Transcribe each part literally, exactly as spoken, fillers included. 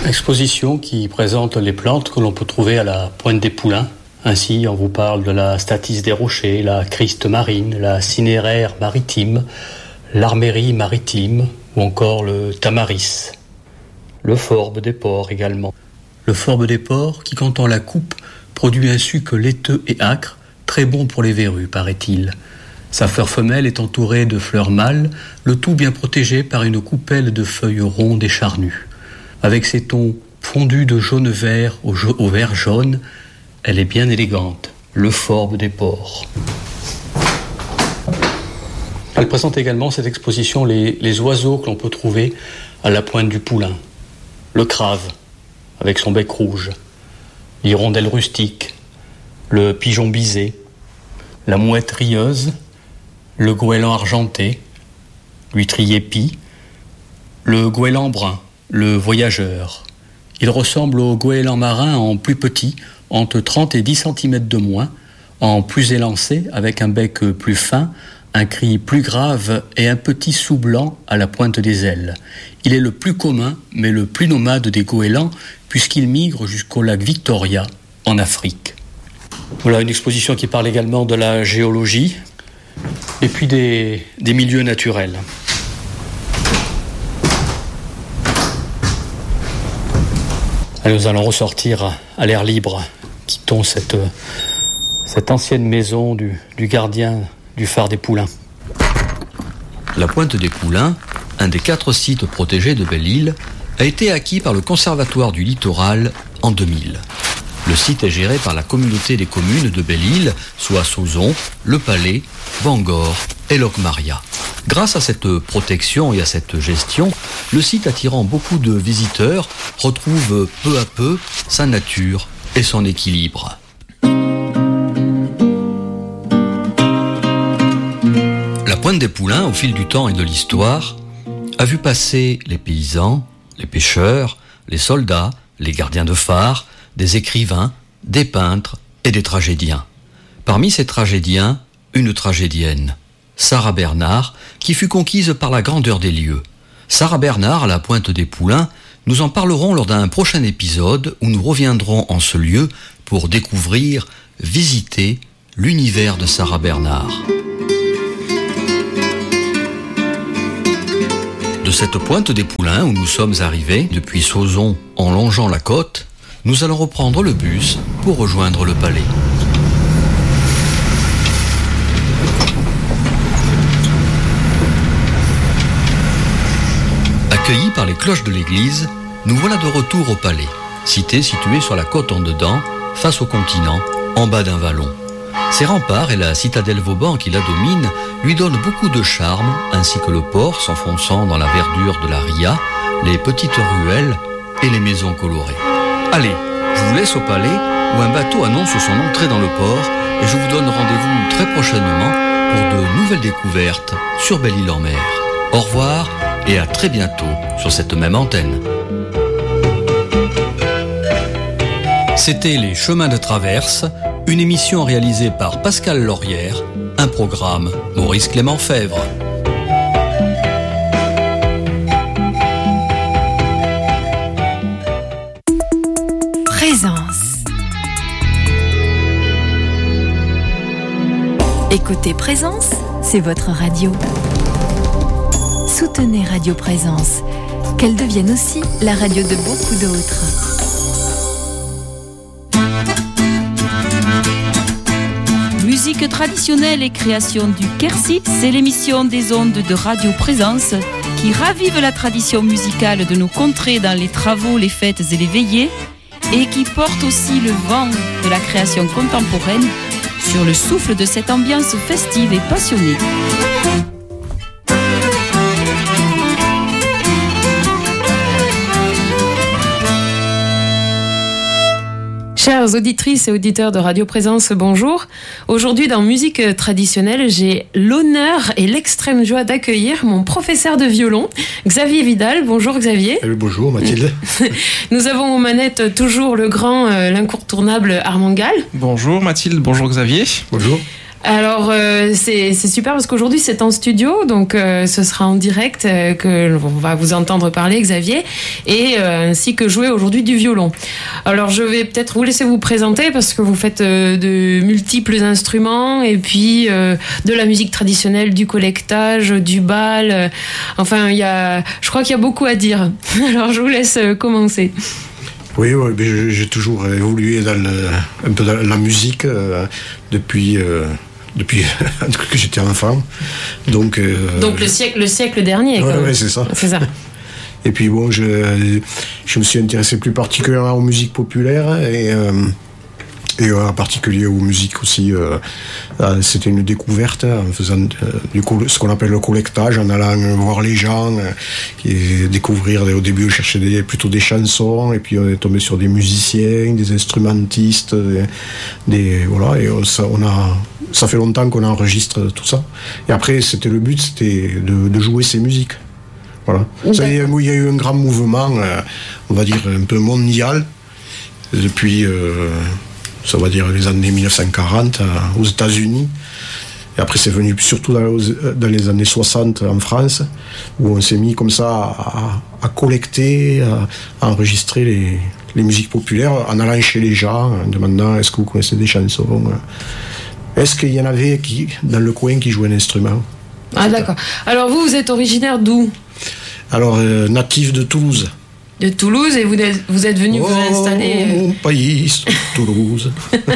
Exposition qui présente les plantes que l'on peut trouver à la Pointe des Poulains. Ainsi, on vous parle de la statice des rochers, la criste marine, la cinéraire maritime, l'armérie maritime ou encore le tamaris. Le forbe des porcs également. Le forbe des porcs qui, quand on la coupe, produit un suc laiteux et âcre, très bon pour les verrues, paraît-il. Sa fleur femelle est entourée de fleurs mâles, le tout bien protégé par une coupelle de feuilles rondes et charnues. Avec ses tons fondus de jaune-vert au, ja- au vert jaune, elle est bien élégante, le forbe des porcs. Elle présente également cette exposition les, les oiseaux que l'on peut trouver à la Pointe du Poulain. Le crave, avec son bec rouge, l'hirondelle rustique, le pigeon bisé, la mouette rieuse, le goéland argenté, l'huîtrier épi, le goéland brun, le voyageur. Il ressemble au goéland marin en plus petit, entre trente et dix centimètres de moins, en plus élancé, avec un bec plus fin, un cri plus grave et un petit sou blanc à la pointe des ailes. Il est le plus commun, mais le plus nomade des goélands, puisqu'il migre jusqu'au lac Victoria, en Afrique. Voilà une exposition qui parle également de la géologie et puis des, des milieux naturels. Et nous allons ressortir à l'air libre. Quittons cette, cette ancienne maison du, du gardien du phare des Poulains. La Pointe des Poulains, un des quatre sites protégés de Belle-Île, a été acquis par le Conservatoire du Littoral en deux mille. Le site est géré par la communauté des communes de Belle-Île, soit Sauzon, Le Palais, Bangor et Locmaria. Grâce à cette protection et à cette gestion, le site attirant beaucoup de visiteurs retrouve peu à peu sa nature et son équilibre. La Pointe des Poulains, au fil du temps et de l'histoire, a vu passer les paysans, les pêcheurs, les soldats, les gardiens de phare, des écrivains, des peintres et des tragédiens. Parmi ces tragédiens, une tragédienne, Sarah Bernard, qui fut conquise par la grandeur des lieux. Sarah Bernard, à la Pointe des Poulains, nous en parlerons lors d'un prochain épisode où nous reviendrons en ce lieu pour découvrir, visiter l'univers de Sarah Bernard. De cette Pointe des Poulains où nous sommes arrivés, depuis Sauzon en longeant la côte, nous allons reprendre le bus pour rejoindre le palais. Accueillis par les cloches de l'église, nous voilà de retour au palais, cité située sur la côte en dedans, face au continent, en bas d'un vallon. Ses remparts et la citadelle Vauban qui la domine lui donnent beaucoup de charme, ainsi que le port s'enfonçant dans la verdure de la ria, les petites ruelles et les maisons colorées. Allez, je vous laisse au palais où un bateau annonce son entrée dans le port et je vous donne rendez-vous très prochainement pour de nouvelles découvertes sur Belle-Île-en-Mer. Au revoir et à très bientôt sur cette même antenne. C'était Les Chemins de Traverse, une émission réalisée par Pascal Laurière, un programme Maurice Clément Fèvre. Présence. Écoutez Présence, c'est votre radio. Soutenez Radio Présence, qu'elle devienne aussi la radio de beaucoup d'autres. Musique traditionnelle et création du Quercy, c'est l'émission des ondes de Radio Présence qui ravive la tradition musicale de nos contrées dans les travaux, les fêtes et les veillées et qui porte aussi le vent de la création contemporaine sur le souffle de cette ambiance festive et passionnée. Chères auditrices et auditeurs de Radio Présence, bonjour. Aujourd'hui, dans Musique traditionnelle, j'ai l'honneur et l'extrême joie d'accueillir mon professeur de violon, Xavier Vidal. Bonjour Xavier. Euh, bonjour Mathilde. Nous avons aux manettes toujours le grand, euh, l'incontournable Armand Gall. Bonjour Mathilde, bonjour Xavier. Bonjour. Alors euh, c'est, c'est super parce qu'aujourd'hui c'est en studio, donc euh, ce sera en direct euh, que on va vous entendre parler, Xavier, et euh, ainsi que jouer aujourd'hui du violon. Alors je vais peut-être vous laisser vous présenter parce que vous faites euh, de multiples instruments et puis euh, de la musique traditionnelle, du collectage, du bal. Euh, enfin il y a, je crois qu'il y a beaucoup à dire. Alors je vous laisse euh, commencer. Oui, ouais, mais j'ai toujours évolué dans le, un peu dans la musique euh, depuis. Euh, depuis que j'étais enfant. Donc, euh, Donc le siècle, le siècle dernier. Oui, ouais, c'est ça. C'est ça. Et puis bon, je, je me suis intéressé plus particulièrement aux musiques populaires et, euh, et en particulier aux musiques aussi. Euh, c'était une découverte en faisant euh, du coup, ce qu'on appelle le collectage, en allant voir les gens, euh, et découvrir. Au début, on cherchait des, plutôt des chansons, et puis on est tombé sur des musiciens, des instrumentistes, des, des voilà, et on, ça, on a Ça fait longtemps qu'on enregistre tout ça. Et après, c'était le but, c'était de, de jouer ces musiques. Voilà. Ça, il, y a, il y a eu un grand mouvement, euh, on va dire un peu mondial, depuis, euh, ça va dire les années mille neuf cent quarante euh, aux États-Unis. Et après, c'est venu surtout dans, dans les années soixante en France, où on s'est mis comme ça à, à collecter, à, à enregistrer les, les musiques populaires, en allant chez les gens, en demandant est-ce que vous connaissez des chansons. Est-ce qu'il y en avait qui, dans le coin qui jouaient un instrument? Ah d'accord. Alors vous, vous êtes originaire d'où? Alors, euh, natif de Toulouse. De Toulouse, et vous êtes, vous êtes venu oh, vous installer... Mon pays, Toulouse.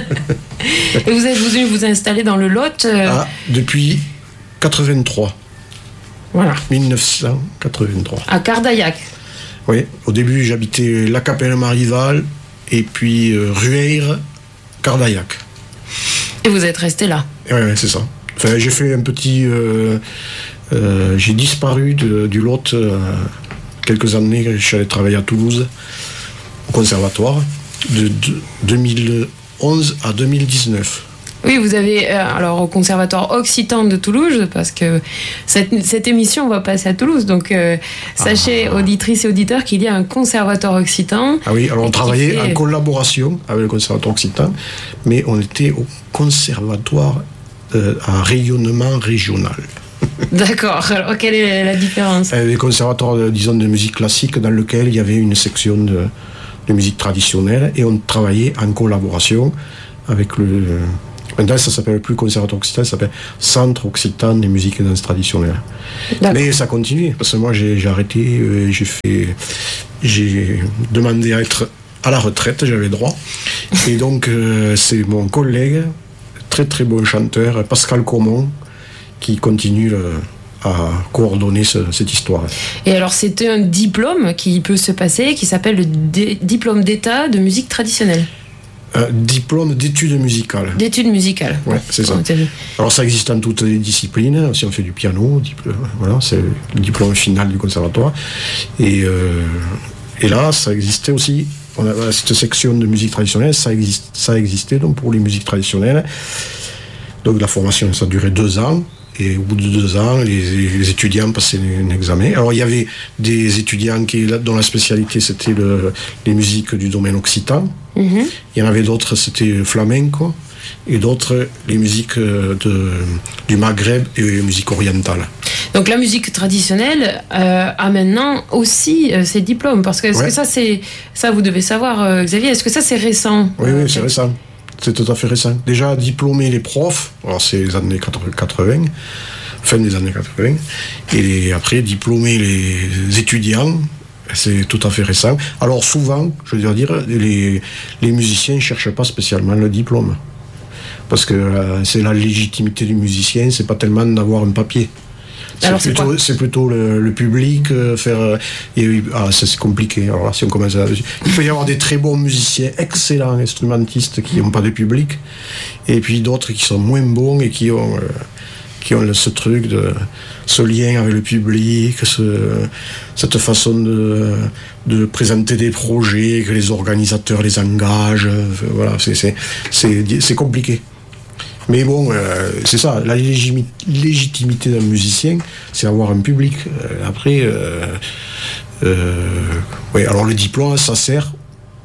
Et vous êtes venu vous installer dans le Lot euh... ah, depuis quatre-vingt-trois. Voilà. mille neuf cent quatre-vingt-trois. À Cardaillac. Oui, au début j'habitais La Capelle-Marival, et puis euh, Rueil, Cardaillac. Et vous êtes resté là? Oui, ouais, c'est ça. Enfin, j'ai fait un petit... Euh, euh, j'ai disparu de, du Lot euh, quelques années. Je suis allé travailler à Toulouse, au conservatoire, de, de deux mille onze à deux mille dix-neuf. Oui, vous avez... Euh, alors, au conservatoire occitan de Toulouse, parce que cette, cette émission va passer à Toulouse, donc euh, sachez, ah. auditrices et auditeurs, qu'il y a un conservatoire occitan. Ah oui, alors on travaillait fait... en collaboration avec le conservatoire occitan, mais on était au conservatoire euh, à rayonnement régional. D'accord, alors quelle est la différence? euh, Les conservatoires, disons, de musique classique, dans lequel il y avait une section de, de musique traditionnelle, et on travaillait en collaboration avec le... Maintenant, ça s'appelle plus conservatoire occitan, ça s'appelle Centre occitan des musiques et danses traditionnelles. D'accord. Mais ça continue, parce que moi j'ai, j'ai arrêté, euh, j'ai fait, j'ai demandé à être à la retraite, j'avais droit. Et donc euh, c'est mon collègue, très très bon chanteur, Pascal Comon, qui continue le, à coordonner ce, cette histoire. Et alors c'était un diplôme qui peut se passer, qui s'appelle le D- diplôme d'État de musique traditionnelle. Euh, diplôme d'études musicales. D'études musicales. Ouais, c'est ça. Alors ça existe en toutes les disciplines. Si on fait du piano, diplôme, voilà, c'est le diplôme final du conservatoire. Et, euh, et là, ça existait aussi. On a cette section de musique traditionnelle, ça existe, ça existait donc pour les musiques traditionnelles. Donc la formation, ça durait deux ans. Et au bout de deux ans, les, les étudiants passaient un examen. Alors il y avait des étudiants qui, dont la spécialité c'était le, les musiques du domaine occitan. Mm-hmm. Il y en avait d'autres, c'était flamenco, et d'autres les musiques de, du Maghreb et les musiques orientales. Donc la musique traditionnelle euh, a maintenant aussi euh, ses diplômes, parce que est-ce ouais. que ça c'est ça vous devez savoir, euh, Xavier, est-ce que ça c'est récent? Oui, euh, oui, c'est récent. C'est tout à fait récent. Déjà, diplômer les profs, alors c'est les années quatre-vingts, fin des années quatre-vingts, et après, diplômer les étudiants, c'est tout à fait récent. Alors souvent, je veux dire, les, les musiciens ne cherchent pas spécialement le diplôme. Parce que euh, c'est la légitimité du musicien, c'est pas tellement d'avoir un papier. C'est, Alors, plutôt, c'est, c'est plutôt le, le public, euh, faire... Euh, et, ah, ça c'est compliqué, alors là, si on commence là-dessus. Il peut y avoir des très bons musiciens, excellents instrumentistes qui n'ont pas de public, et puis d'autres qui sont moins bons et qui ont, euh, qui ont ce truc, de, ce lien avec le public, ce, cette façon de, de présenter des projets, que les organisateurs les engagent, euh, voilà, c'est, c'est, c'est, c'est compliqué. Mais bon, euh, c'est ça, la légimi- légitimité d'un musicien, c'est avoir un public. Euh, après, euh, euh, ouais, alors le diplôme, ça sert,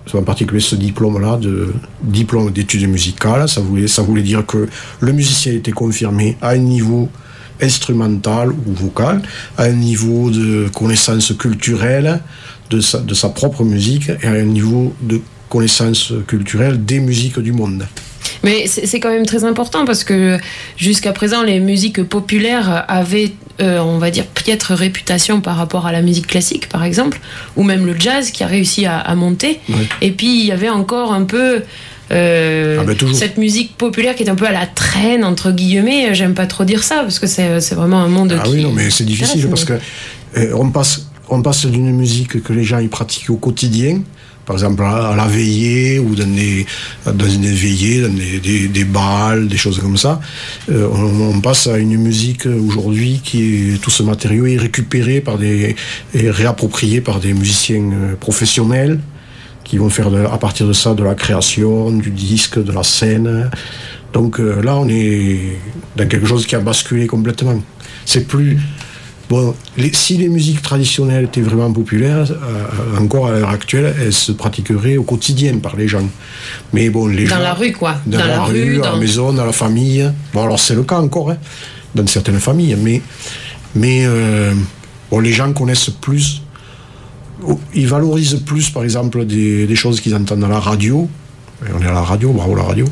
en particulier ce diplôme-là, de diplôme d'études musicales. Ça voulait, ça voulait dire que le musicien était confirmé à un niveau instrumental ou vocal, à un niveau de connaissance culturelle de sa, de sa propre musique et à un niveau de connaissance culturelle des musiques du monde. Mais c'est, c'est quand même très important parce que jusqu'à présent, les musiques populaires avaient, euh, on va dire, piètre réputation par rapport à la musique classique, par exemple, ou même le jazz qui a réussi à, à monter. Oui. Et puis, il y avait encore un peu euh, ah ben, cette musique populaire qui est un peu à la traîne, entre guillemets. J'aime pas trop dire ça parce que c'est, c'est vraiment un monde ah qui... Ah oui, non, mais c'est difficile parce que euh, on passe, on passe d'une musique que les gens ils pratiquent au quotidien, par exemple à la veillée ou dans des, dans des veillées, dans des, des, des bals, des choses comme ça. Euh, on, on passe à une musique aujourd'hui qui est, tout ce matériau est récupéré par des, et réapproprié par des musiciens professionnels qui vont faire de, à partir de ça de la création, du disque, de la scène. Donc euh, là, on est dans quelque chose qui a basculé complètement. C'est plus... Bon, les, si les musiques traditionnelles étaient vraiment populaires, euh, encore à l'heure actuelle, elles se pratiqueraient au quotidien par les gens. Mais bon, les dans gens... la rue, quoi. Dans, dans la, la rue, rue, dans dans la maison, dans la famille. Bon, alors c'est le cas encore, hein, dans certaines familles. Mais, mais euh, bon, les gens connaissent plus... Ils valorisent plus, par exemple, des, des choses qu'ils entendent à la radio. Et on est à la radio, bravo la radio.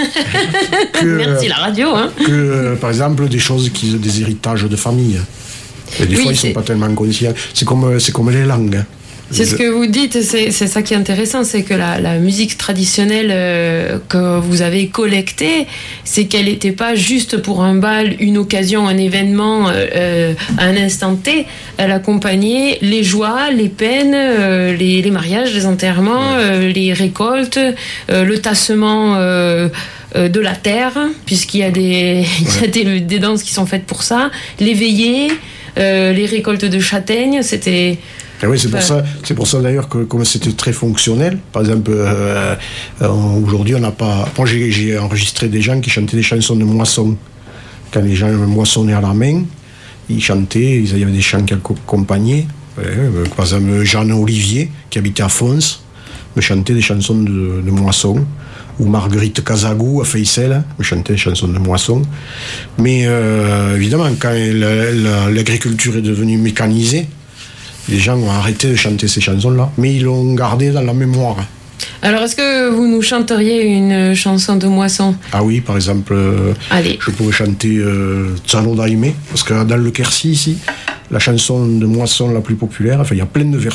que, Merci la radio. Hein. Que, par exemple, des choses, qui, des héritages de famille. Et des oui, fois, ils ne sont pas tellement conscients. C'est comme, c'est comme les langues. C'est ce que vous dites, c'est, c'est ça qui est intéressant, c'est que la, la musique traditionnelle euh, que vous avez collectée, c'est qu'elle n'était pas juste pour un bal, une occasion, un événement, euh, à un instant T. Elle accompagnait les joies, les peines, euh, les, les mariages, les enterrements, ouais. euh, les récoltes, euh, le tassement euh, euh, de la terre, puisqu'il y a, des, il y a des, des danses qui sont faites pour ça, les veillées, euh, les récoltes de châtaignes, c'était... Et oui, c'est pour, ça, c'est pour ça d'ailleurs que comme c'était très fonctionnel, par exemple, euh, aujourd'hui on n'a pas... Moi j'ai, j'ai enregistré des gens qui chantaient des chansons de moisson. Quand les gens moissonnaient à la main, ils chantaient, il y avait des chants qui accompagnaient. Euh, par exemple, Jeanne Olivier, qui habitait à Fons, me chantait des chansons de, de moisson. Ou Marguerite Casagou à Feissel, me chantait des chansons de moisson. Mais euh, évidemment, quand la, la, l'agriculture est devenue mécanisée, les gens ont arrêté de chanter ces chansons-là, mais ils l'ont gardé dans la mémoire. Alors, est-ce que vous nous chanteriez une chanson de moisson ? Ah oui, par exemple, euh, Allez. je pourrais chanter euh, Tsano Daime, parce que dans le Quercy, ici, la chanson de moisson la plus populaire, enfin, il y a plein de versions.